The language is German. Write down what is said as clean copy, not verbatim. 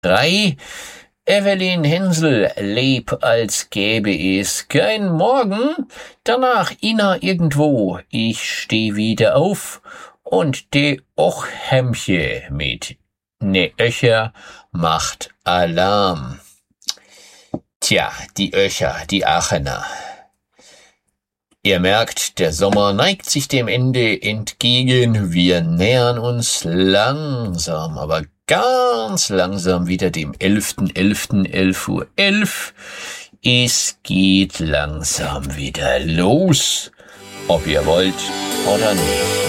3. Evelyn Hensel, leb, als gäbe es kein Morgen. Danach Ina irgendwo, ich steh wieder auf. Und de Ochhemche mit ne Öcher macht Alarm. Tja, die Öcher, die Aachener. Ihr merkt, der Sommer neigt sich dem Ende entgegen. Wir nähern uns langsam, aber ganz langsam wieder dem 11.11. 11:11 Uhr. Es geht langsam wieder los, ob ihr wollt oder nicht.